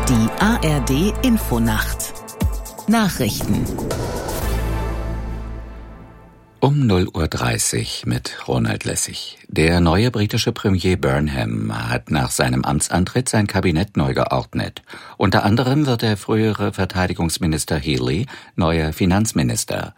Die ARD Infonacht Nachrichten Um 0:30 Uhr mit Ronald Lessig. Der neue britische Premier Burnham hat nach seinem Amtsantritt sein Kabinett neu geordnet. Unter anderem wird der frühere Verteidigungsminister Healey neuer Finanzminister.